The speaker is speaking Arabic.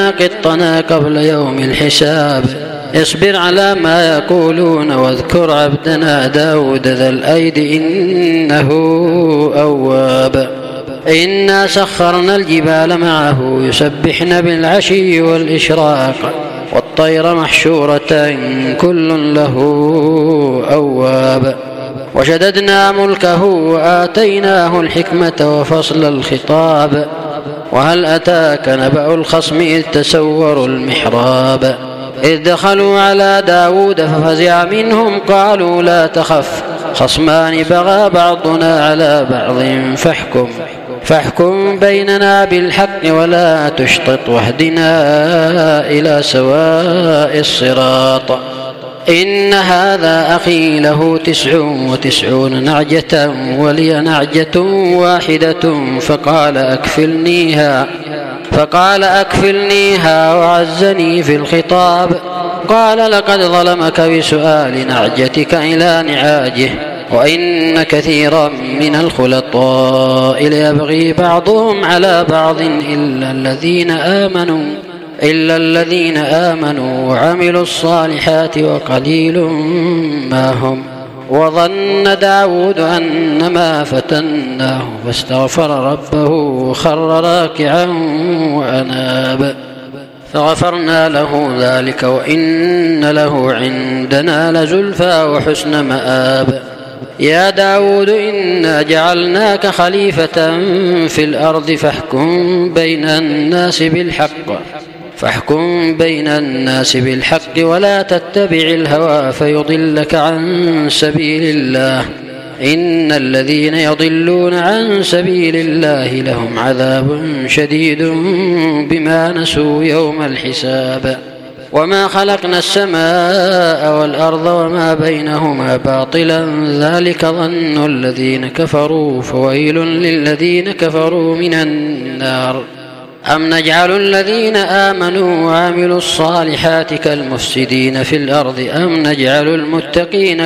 لنا قطنا قبل يوم الحساب اصبر على ما يقولون واذكر عبدنا داود ذا الأيد إنه أواب إنا سخرنا الجبال معه يسبحن بالعشي والإشراق والطير محشورة كل له أواب وشددنا ملكه وآتيناه الحكمة وفصل الخطاب وهل أتاك نبأ الخصم إذ تسوروا المحراب إذ دخلوا على داود ففزع منهم قالوا لا تخف خصمان بغى بعضنا على بعض فاحكم بيننا بالحق ولا تشطط واهدنا إلى سواء الصراط إن هذا أخي له 99 نعجة ولي نعجة واحدة فقال أكفلنيها وعزني في الخطاب قال لقد ظلمك بسؤال نعجتك إلى نعاجه وإن كثيرا من الخلطاء ليبغي بعضهم على بعض إلا الذين آمنوا وعملوا الصالحات وقليل ما هم وظن داود أنما فتناه فاستغفر ربه وخر راكعا وأناب فغفرنا له ذلك وإن له عندنا لزلفى وحسن مآب يا داود إنا جعلناك خليفة في الأرض فاحكم بين الناس بالحق ولا تتبع الهوى فيضلك عن سبيل الله إن الذين يضلون عن سبيل الله لهم عذاب شديد بما نسوا يوم الحساب وما خلقنا السماء والأرض وما بينهما باطلا ذلك ظن الذين كفروا فويل للذين كفروا من النار أم نجعل الذين آمنوا وعملوا الصالحات كالمفسدين في الأرض أم نجعل المتقين